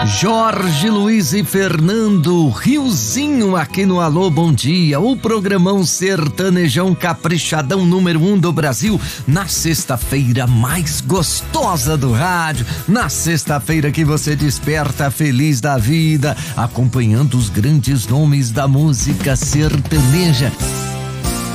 Jorge Luiz e Fernando, Riozinho aqui no Alô Bom Dia, o programão sertanejão caprichadão número 1 do Brasil, na sexta-feira mais gostosa do rádio, na sexta-feira que você desperta feliz da vida, acompanhando os grandes nomes da música sertaneja.